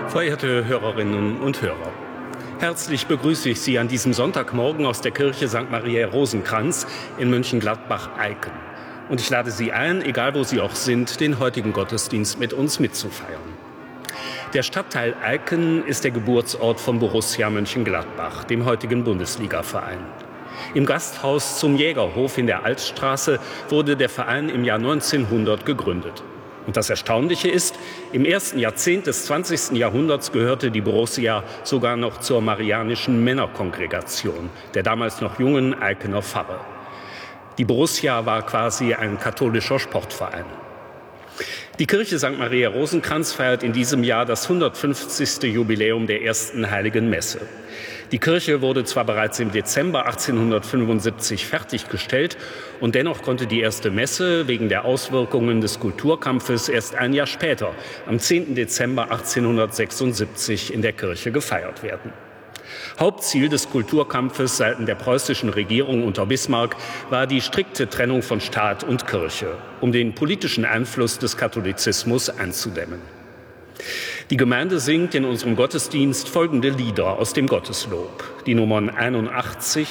Verehrte Hörerinnen und Hörer, herzlich begrüße ich Sie an diesem Sonntagmorgen aus der Kirche St. Maria Rosenkranz in Mönchengladbach-Eicken. Und ich lade Sie ein, egal wo Sie auch sind, den heutigen Gottesdienst mit uns mitzufeiern. Der Stadtteil Eicken ist der Geburtsort von Borussia Mönchengladbach, dem heutigen Bundesligaverein. Im Gasthaus zum Jägerhof in der Altstraße wurde der Verein im Jahr 1900 gegründet. Und das Erstaunliche ist, im ersten Jahrzehnt des 20. Jahrhunderts gehörte die Borussia sogar noch zur Marianischen Männerkongregation, der damals noch jungen Eikener Pfarre. Die Borussia war quasi ein katholischer Sportverein. Die Kirche St. Maria Rosenkranz feiert in diesem Jahr das 150. Jubiläum der ersten Heiligen Messe. Die Kirche wurde zwar bereits im Dezember 1875 fertiggestellt und dennoch konnte die erste Messe wegen der Auswirkungen des Kulturkampfes erst ein Jahr später, am 10. Dezember 1876, in der Kirche gefeiert werden. Hauptziel des Kulturkampfes seitens der preußischen Regierung unter Bismarck war die strikte Trennung von Staat und Kirche, um den politischen Einfluss des Katholizismus einzudämmen. Die Gemeinde singt in unserem Gottesdienst folgende Lieder aus dem Gotteslob. Die Nummern 81,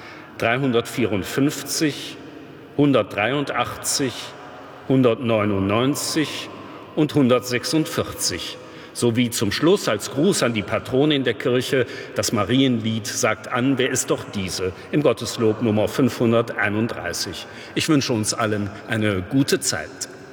354, 183, 199 und 146. Sowie zum Schluss als Gruß an die Patronin der Kirche das Marienlied Sagt an, wer ist doch diese, im Gotteslob Nummer 531. Ich wünsche uns allen eine gute Zeit.